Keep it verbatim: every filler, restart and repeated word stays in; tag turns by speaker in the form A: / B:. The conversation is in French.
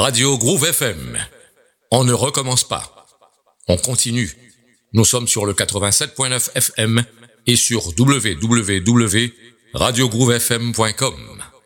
A: Radio Groove F M. On ne recommence pas. On continue. Nous sommes sur le quatre-vingt-sept point neuf F M et sur w w w point radio groove f m point com.